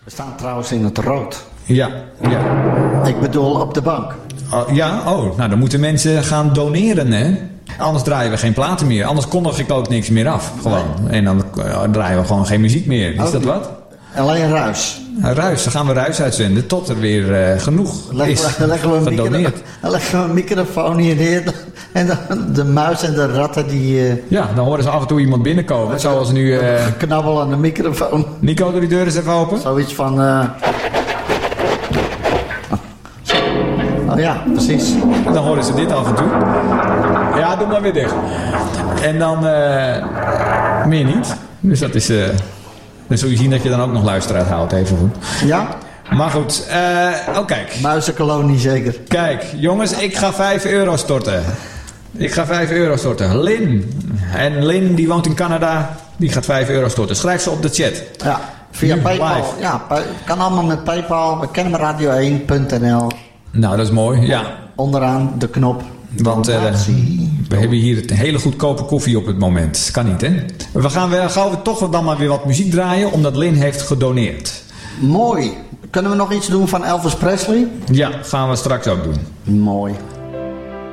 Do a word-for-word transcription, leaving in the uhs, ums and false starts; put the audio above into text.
We staan trouwens in het rood. Ja, ja. Ik bedoel op de bank. Oh, ja, oh, nou dan moeten mensen gaan doneren, hè. Anders draaien we geen platen meer. Anders kondig ik ook niks meer af. Gewoon. Nee. En dan uh, draaien we gewoon geen muziek meer. Is oh, dat wat? Alleen ruis. Uh, ruis, dan gaan we ruis uitzenden tot er weer uh, genoeg Leg, is dan leggen we gedoneerd. Dan leggen we een microfoon hier neer. En dan de muis en de ratten die... Uh, ja, dan horen ze af en toe iemand binnenkomen. Uh, zoals nu... Uh, knabbel aan de microfoon. Nico, doe die deur eens even open. Zoiets van... Uh, Oh ja, precies. Dan horen ze dit af en toe. Ja, doe maar weer dicht. En dan uh, meer niet. Dus dat is... Uh, dan zul je zien dat je dan ook nog luisteraar houdt, even goed. Ja? Maar goed, uh, oh kijk. Muizenkolonie zeker. Kijk, jongens, ik ga vijf euro storten. Ik ga vijf euro storten. Lin. En Lin, die woont in Canada, die gaat vijf euro storten. Schrijf ze op de chat. Ja, via nu, PayPal. Live. Ja, kan allemaal met PayPal. We kennen radio één punt n l. Nou, dat is mooi, ja. Onderaan de knop. Want uh, we hebben hier een hele goedkope koffie op het moment. Kan niet, hè? We gaan weer, gaan we toch dan maar weer wat muziek draaien, omdat Lin heeft gedoneerd. Mooi. Kunnen we nog iets doen van Elvis Presley? Ja, gaan we straks ook doen. Mooi.